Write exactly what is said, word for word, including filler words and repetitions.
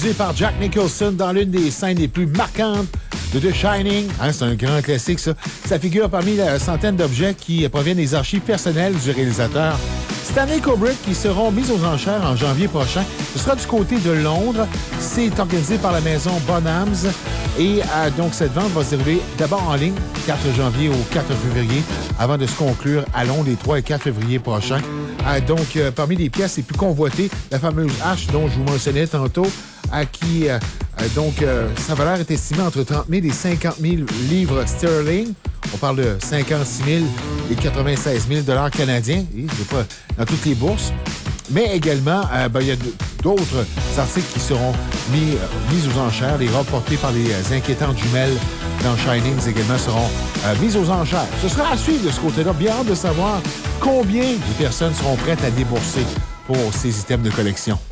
Par Jack Nicholson dans l'une des scènes les plus marquantes de The Shining. Hein, c'est un grand classique, ça. Ça figure parmi la centaine d'objets qui proviennent des archives personnelles du réalisateur. Stanley Kubrick, qui seront mis aux enchères en janvier prochain. Ce sera du côté de Londres. C'est organisé par la maison Bonhams. Et euh, donc, cette vente va se dérouler d'abord en ligne, quatre janvier au quatre février, avant de se conclure à Londres les trois et quatre février prochains. Euh, donc, euh, parmi les pièces les plus convoitées, la fameuse hache dont je vous mentionnais tantôt, à qui, euh, donc, euh, sa valeur est estimée entre trente mille et cinquante mille livres sterling. On parle de cinquante-six mille et quatre-vingt-seize mille dollars canadiens. Et c'est pas dans toutes les bourses. Mais également, euh, ben, il y a d'autres articles qui seront mis, euh, mis aux enchères. Les robes portées par les euh, inquiétantes jumelles dans Shining également seront euh, mises aux enchères. Ce sera à suivre de ce côté-là. Bien hâte de savoir combien de personnes seront prêtes à débourser pour ces items de collection.